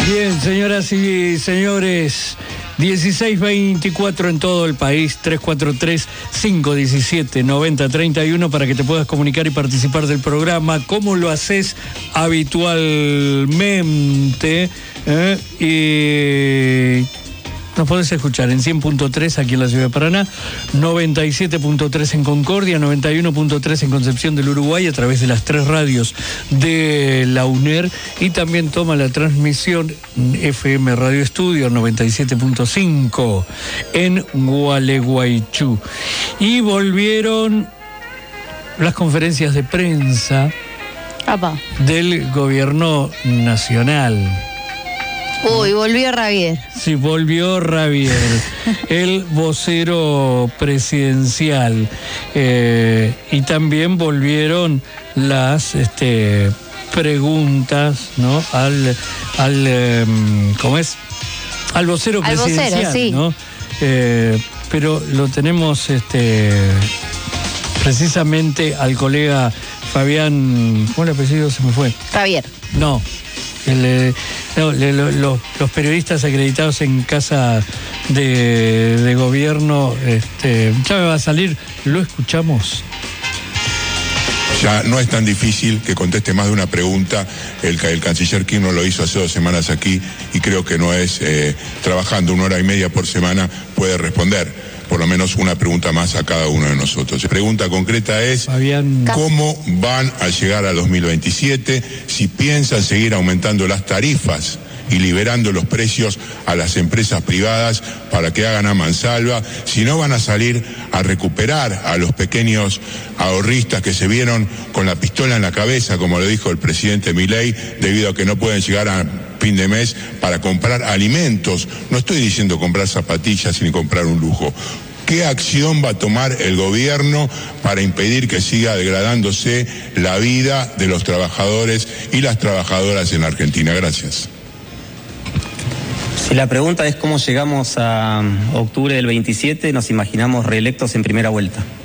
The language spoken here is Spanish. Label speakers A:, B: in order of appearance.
A: Bien, señoras y señores, 16:24 en todo el país, 343-517-9031 para que te puedas comunicar y participar del programa, como lo haces habitualmente. Y nos podés escuchar en 100.3 aquí en la ciudad de Paraná, 97.3 en Concordia, 91.3 en Concepción del Uruguay a través de las 3 radios de la UNER, y también toma la transmisión FM Radio Estudio 97.5 en Gualeguaychú. Y volvieron las conferencias de prensa del gobierno nacional.
B: Uy, volvió Javier.
A: Sí, volvió Javier, el vocero presidencial. Y también volvieron las preguntas, ¿no? ¿Cómo es? Al vocero presidencial, vocero, sí. ¿No? Pero lo tenemos precisamente al colega Fabián. ¿Cómo el apellido se me fue?
B: Javier.
A: No. Los periodistas acreditados en casa de gobierno, ya me va a salir, lo escuchamos.
C: Ya no es tan difícil que conteste más de una pregunta. El canciller Kirchner lo hizo hace 2 semanas aquí y creo que no es trabajando 1 hora y media por semana puede responder por lo menos una pregunta más a cada uno de nosotros. La pregunta concreta es, Fabián, ¿cómo van a llegar a 2027? Si piensan seguir aumentando las tarifas y liberando los precios a las empresas privadas para que hagan a mansalva, si no van a salir a recuperar a los pequeños ahorristas que se vieron con la pistola en la cabeza, como lo dijo el presidente Milei, debido a que no pueden llegar a fin de mes para comprar alimentos. No estoy diciendo comprar zapatillas ni comprar un lujo. ¿Qué acción va a tomar el gobierno para impedir que siga degradándose la vida de los trabajadores y las trabajadoras en la Argentina? Gracias.
D: Si la pregunta es cómo llegamos a octubre del 27, nos imaginamos reelectos en primera vuelta.